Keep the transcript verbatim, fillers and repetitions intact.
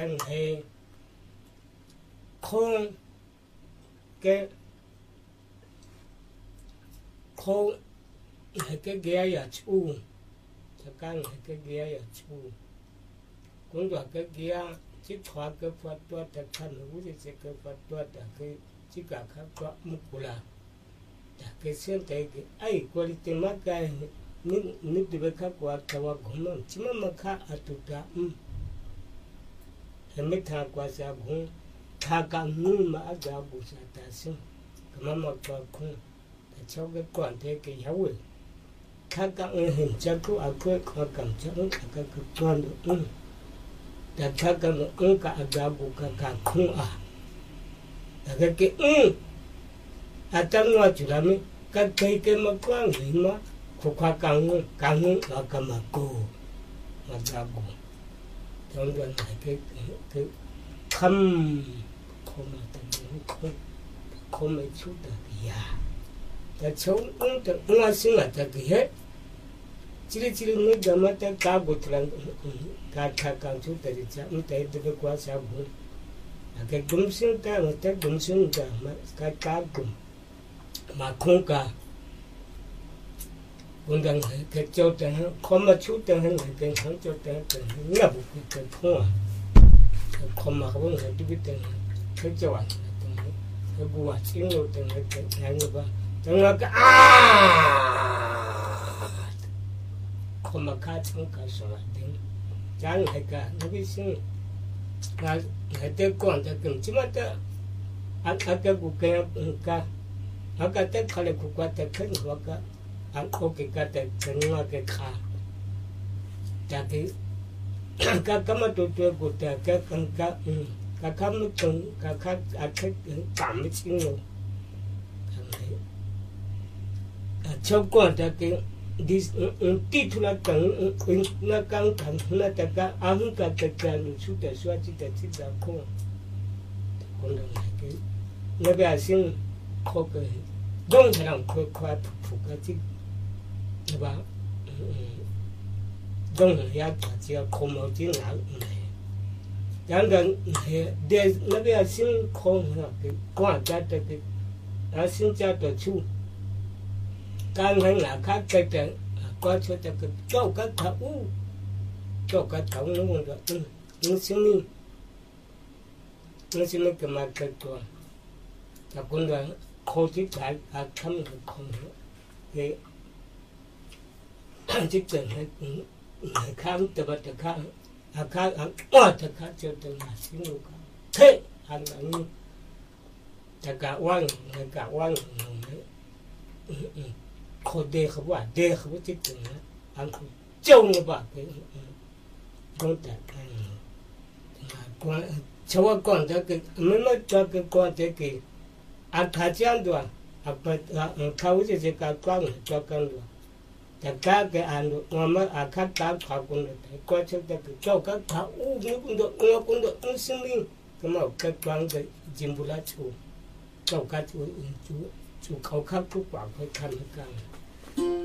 cần hệ không cái không hệ cái ghé ya chu ta cần hệ cái ghé ya chu cũng là cái ghé chỉ thoa cái phát toát ta khăn nó cũng chỉ cái phát toát ta cái chỉ cả các toát mục là cái xem thấy cái ai quality mà cái nít nít đi với các quạt tàu gồm chỉ mà mà khác ở tụ ta em mới thà qua sa bún thà cả nu mà ở gia bù sa ta xem cái mà mà qua không để cho cái quan thế cái giáo ấy thà cả hình chắc cũng ở quê qua cầm chắc cũng cả cái quan được để thà cả nó cả ở gia bù cả cả không à là cái cái ừ à trong ngoài chỗ làm cái cây cái mà quan gì mà khu khoa càng càng ở cái mà cô mà gia bù trong đó là cái cái không không mà tận không không mấy chút được ya ta sống cũng ta ngoài sinh là ta cái hết chỉ là chỉ là người ta mà ta cá bột là cá cá cá chút ta đi chả người ta được qua sao bún cái gum sinh ta mà ta gum sinh ta mà cái cá gum mà không cá bún đang cái châu ta không mà chút ta hay cái hàng châu ta cái ngập cái thua không mà không phải đi biết cái châu anh cái bùa chính rồi từng cái ngày như vậy từng là cái à không mà cá chung cá sấu đến chẳng hay cả nó biết xin là hay tới quan ta cần chỉ mà ta ăn ăn cái củ cái cá ăn cái tết khai củ quả ta khơi hoặc cái ăn có cái cá ta cần là cái cá ta cái cá cá mà tụi tụi của ta cá con cá cá cá mới cần cá cá à cái cảm mới xin rồi trong quan ta cái đi đi thu là cần là cần cần là ta cái ăn cái cái cái lúc chút để xóa chỉ để chỉ ra không còn là cái nó bây giờ xin có cái đông thế nào có có phụ cái gì là ba đông là chỉ không có chỉ nào chẳng hạn để nó bây giờ xin không là cái quan ta cái à xin cha tổ chu càng hay là khác cái cái qua cho ta cái cho cái thấu cho cái thấu nó muốn được nó xin đi nó xin cái mà cáiตัวta cũng là khó thích cái à thăm được không cái chỉ cần hay khám tập tập khám à khám à qua tập khám cho ta là xin được thế anh là như ta cả quan cả quan khó đề không phải đề không thích được anh không trông như vậy cái con ta quan cháu con ta cái mình nói cho cái con thế cái anh thấy chưa được à phải tháo cái gì cái quan cho con được tất cả cái anh mà à khác cả khảo con được qua cho ta cái cho các tháo u nó cũng được nó cũng được nó sinh linh cái mà cái quan cái chim bù lá chú cho các chú chú chú khâu khắc thuốc quả phải khăn cái